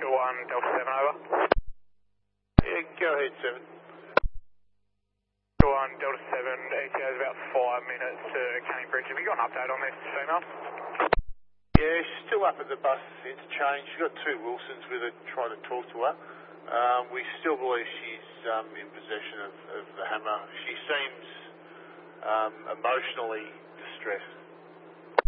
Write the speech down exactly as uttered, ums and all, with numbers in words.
one, Delta seven, over. Yeah, go ahead, seven. one, Delta seven, E T A is about five minutes to Canning Bridge. Have you got an update on this female? Yeah, she's still up at the bus interchange. She's got two Wilsons with her trying to talk to her. Um, we still believe she's um, in possession of, of the hammer. She seems um, emotionally distressed.